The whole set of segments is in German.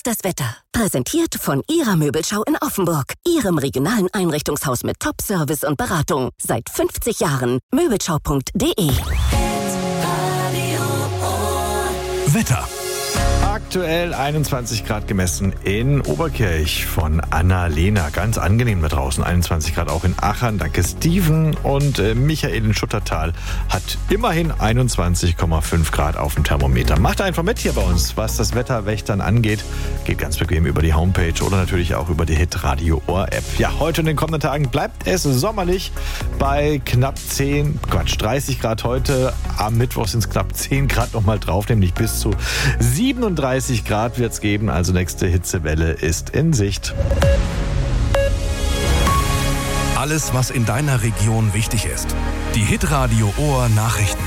das Wetter. Präsentiert von Ihrer Möbelschau in Offenburg. Ihrem regionalen Einrichtungshaus mit Top-Service und Beratung. Seit 50 Jahren. Möbelschau.de. Wetter. Aktuell 21 Grad gemessen in Oberkirch von Anna-Lena. Ganz angenehm da draußen. 21 Grad auch in Achern. Danke Steven. Und Michael in Schuttertal hat immerhin 21,5 Grad auf dem Thermometer. Macht einfach mit hier bei uns, was das Wetterwächtern angeht. Geht ganz bequem über die Homepage oder natürlich auch über die Hit-Radio Ohr-App. Ja, heute in den kommenden Tagen bleibt es sommerlich bei knapp 30 Grad heute. Am Mittwoch sind es knapp 10 Grad nochmal drauf, nämlich bis zu 37 Grad wird es geben, also nächste Hitzewelle ist in Sicht. Alles, was in deiner Region wichtig ist. Die Hit-Radio Ohr Nachrichten.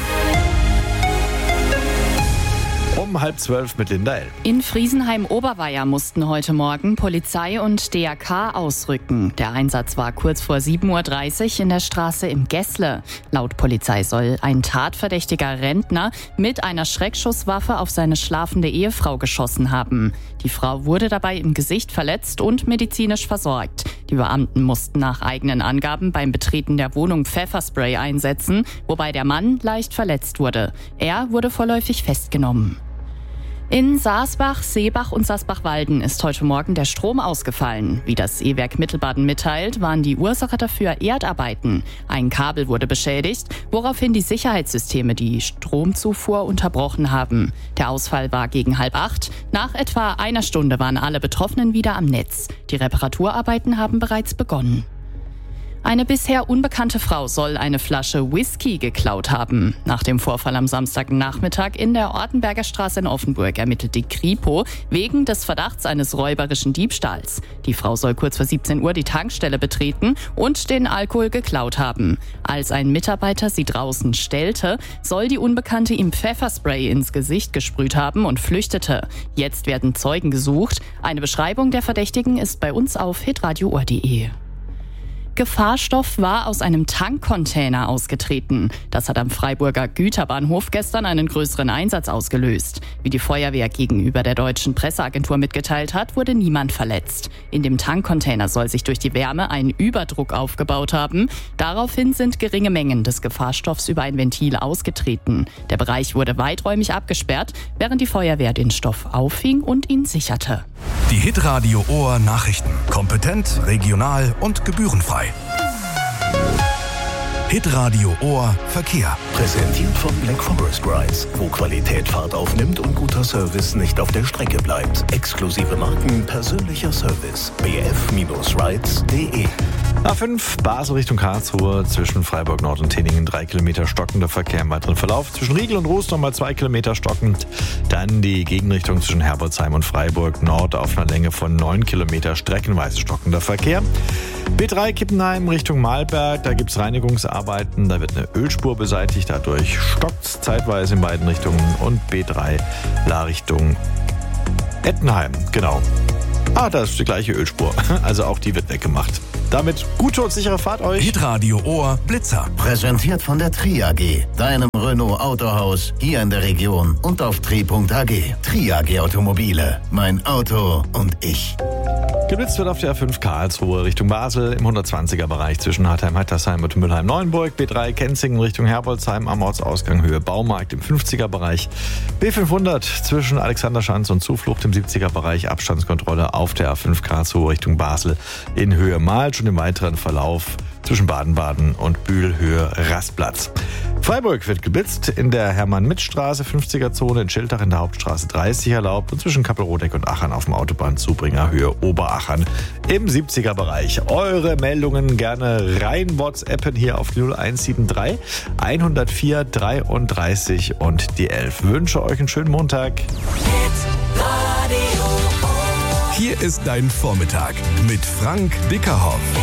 Um 11:30 mit Linda L. In Friesenheim-Oberweier mussten heute Morgen Polizei und DRK ausrücken. Der Einsatz war kurz vor 7:30 Uhr in der Straße im Gessle. Laut Polizei soll ein tatverdächtiger Rentner mit einer Schreckschusswaffe auf seine schlafende Ehefrau geschossen haben. Die Frau wurde dabei im Gesicht verletzt und medizinisch versorgt. Die Beamten mussten nach eigenen Angaben beim Betreten der Wohnung Pfefferspray einsetzen, wobei der Mann leicht verletzt wurde. Er wurde vorläufig festgenommen. In Saasbach, Seebach und Saasbach-Walden ist heute Morgen der Strom ausgefallen. Wie das E-Werk Mittelbaden mitteilt, waren die Ursache dafür Erdarbeiten. Ein Kabel wurde beschädigt, woraufhin die Sicherheitssysteme die Stromzufuhr unterbrochen haben. Der Ausfall war gegen 7:30. Nach etwa einer Stunde waren alle Betroffenen wieder am Netz. Die Reparaturarbeiten haben bereits begonnen. Eine bisher unbekannte Frau soll eine Flasche Whisky geklaut haben. Nach dem Vorfall am Samstagnachmittag in der Ortenberger Straße in Offenburg ermittelt die Kripo wegen des Verdachts eines räuberischen Diebstahls. Die Frau soll kurz vor 17 Uhr die Tankstelle betreten und den Alkohol geklaut haben. Als ein Mitarbeiter sie draußen stellte, soll die Unbekannte ihm Pfefferspray ins Gesicht gesprüht haben und flüchtete. Jetzt werden Zeugen gesucht. Eine Beschreibung der Verdächtigen ist bei uns auf hitradioohr.de. Gefahrstoff war aus einem Tankcontainer ausgetreten. Das hat am Freiburger Güterbahnhof gestern einen größeren Einsatz ausgelöst. Wie die Feuerwehr gegenüber der deutschen Presseagentur mitgeteilt hat, wurde niemand verletzt. In dem Tankcontainer soll sich durch die Wärme ein Überdruck aufgebaut haben. Daraufhin sind geringe Mengen des Gefahrstoffs über ein Ventil ausgetreten. Der Bereich wurde weiträumig abgesperrt, während die Feuerwehr den Stoff auffing und ihn sicherte. Die Hit-Radio Ohr Nachrichten. Kompetent, regional und gebührenfrei. Hit-Radio Ohr Verkehr. Präsentiert von Black Forest Rides, wo Qualität Fahrt aufnimmt und guter Service nicht auf der Strecke bleibt. Exklusive Marken, persönlicher Service. bf-rides.de. A5 Basel Richtung Karlsruhe zwischen Freiburg Nord und Tinningen 3 Kilometer stockender Verkehr im weiteren Verlauf. Zwischen Riegel und Ruß nochmal 2 Kilometer stockend. Dann die Gegenrichtung zwischen Herbolzheim und Freiburg Nord auf einer Länge von 9 Kilometer streckenweise stockender Verkehr. B3 Kippenheim Richtung Mahlberg, da gibt es Reinigungsarbeiten, da wird eine Ölspur beseitigt, dadurch stockt es zeitweise in beiden Richtungen. Und B3 La Richtung Ettenheim, genau. Da ist die gleiche Ölspur, also auch die wird weggemacht. Damit gute und sichere Fahrt euch. Hit-Radio Ohr Blitzer. Präsentiert von der Tri AG, deinem Renault Autohaus hier in der Region und auf tri.ag. Tri AG Automobile, mein Auto und ich. Geblitzt wird auf der A5 Karlsruhe Richtung Basel im 120er-Bereich zwischen Hartheim-Hattersheim und Mülheim-Neuenburg. B3 Kenzingen Richtung Herbolzheim am Ortsausgang Höhe Baumarkt im 50er-Bereich. B500 zwischen Alexanderschanz und Zuflucht im 70er-Bereich. Abstandskontrolle auf der A5 Karlsruhe Richtung Basel in Höhe Malsch und im weiteren Verlauf zwischen Baden-Baden und Bühl Höhe Rastplatz. Freiburg wird geblitzt in der Hermann-Mitsch-Straße 50er-Zone, in Schiltach in der Hauptstraße 30 erlaubt und zwischen Kappelrodeck und Achern auf dem Autobahnzubringer Höhe Oberachern im 70er-Bereich. Eure Meldungen gerne rein WhatsAppen hier auf 0173 104 33 und die 11. Wünsche euch einen schönen Montag. Hier ist dein Vormittag mit Frank Dickerhoff.